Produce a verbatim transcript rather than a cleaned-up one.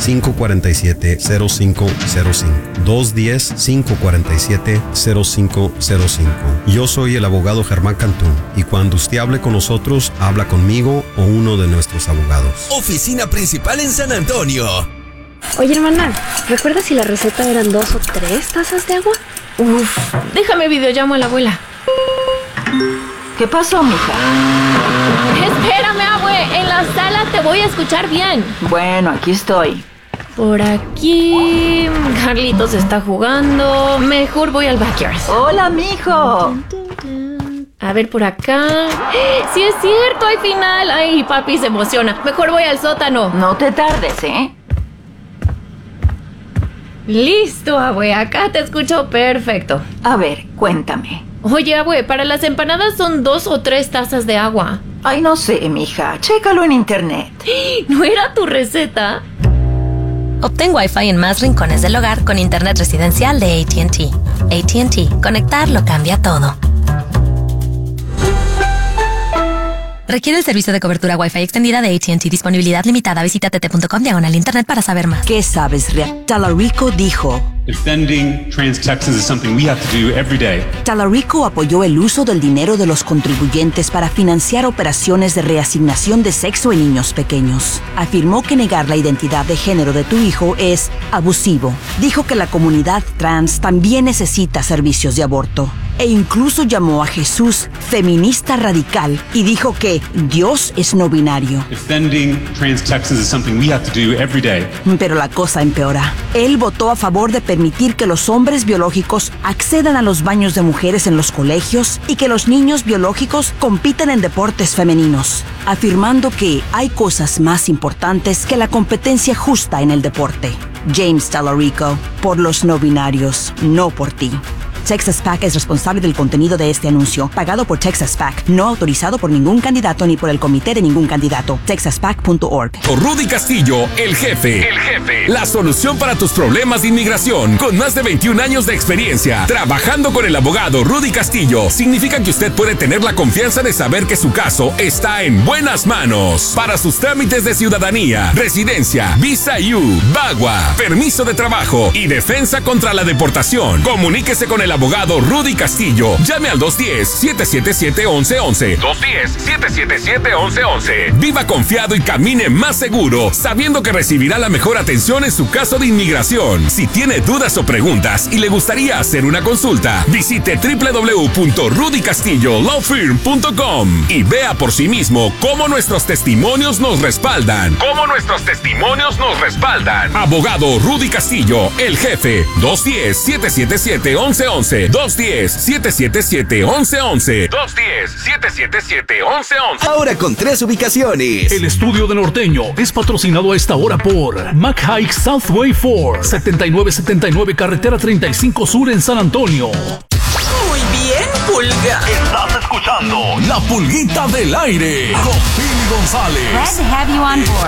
cinco cuatro siete, cero cinco cero cinco. dos uno cero, cinco cuatro siete, cero cinco cero cinco. Yo soy el abogado Germán Cantú y cuando usted hable con nosotros, habla conmigo o uno de nuestros abogados. Oficina principal en San Antonio. Oye, hermana, ¿recuerdas si la receta eran dos o tres tazas de agua? Uf, déjame videollamo a la abuela. ¿Qué pasó, mija? Espérame, abue, en la sala te voy a escuchar bien. Bueno, aquí estoy. Por aquí... Carlitos está jugando. Mejor voy al backyard. Hola, mijo. A ver, por acá... ¡Sí es cierto! ¡Hay final! ¡Ay, papi se emociona! Mejor voy al sótano. No te tardes, ¿eh? Listo, abue. Acá te escucho perfecto. A ver, cuéntame. Oye, abue, para las empanadas son dos o tres tazas de agua. Ay, no sé, mija. Chécalo en internet. ¿No era tu receta? Obtén Wi-Fi en más rincones del hogar con internet residencial de A T and T. A T and T. Conectar lo cambia todo. Requiere el servicio de cobertura Wi-Fi extendida de A T and T. Disponibilidad limitada. Visita t t punto com diagonal internet para saber más. ¿Qué sabes, Ria? Talarico dijo... Defending trans Texans is something we have to do every day. Talarico apoyó el uso del dinero de los contribuyentes para financiar operaciones de reasignación de sexo en niños pequeños. Afirmó que negar la identidad de género de tu hijo es abusivo. Dijo que la comunidad trans también necesita servicios de aborto. E incluso llamó a Jesús feminista radical y dijo que Dios es no binario. Defending trans Texans is something we have to do every day. Pero la cosa empeora. Él votó a favor de permitir que los hombres biológicos accedan a los baños de mujeres en los colegios y que los niños biológicos compitan en deportes femeninos, afirmando que hay cosas más importantes que la competencia justa en el deporte. James Talarico, por los no binarios, no por ti. Texas PAC es responsable del contenido de este anuncio, pagado por Texas PAC, no autorizado por ningún candidato ni por el comité de ningún candidato. texas pac punto org. Rudy Castillo, el jefe. El jefe. La solución para tus problemas de inmigración. Con más de veintiún años de experiencia, trabajando con el abogado Rudy Castillo, significa que usted puede tener la confianza de saber que su caso está en buenas manos. Para sus trámites de ciudadanía, residencia, visa U, VAWA, permiso de trabajo y defensa contra la deportación, comuníquese con el abogado Rudy Castillo. Llame al dos uno cero, siete siete siete, once once. dos uno cero, siete siete siete, once once. Viva confiado y camine más seguro, sabiendo que recibirá la mejor atención en su caso de inmigración. Si tiene dudas o preguntas y le gustaría hacer una consulta, visite w w w punto rudy castillo law firm punto com y vea por sí mismo cómo nuestros testimonios nos respaldan. Cómo nuestros testimonios nos respaldan. Abogado Rudy Castillo, el jefe. dos uno cero, siete siete siete, once once. dos uno cero, siete siete siete, once once. dos uno cero, siete siete siete, once once. Ahora con tres ubicaciones. El estudio de Norteño es patrocinado a esta hora por Mac Hike Southway Ford, setenta y nueve setenta y nueve Carretera treinta y cinco Sur en San Antonio. Muy bien, Pulga. Estás escuchando La Pulguita del Aire con Billy González. Glad to have you on board.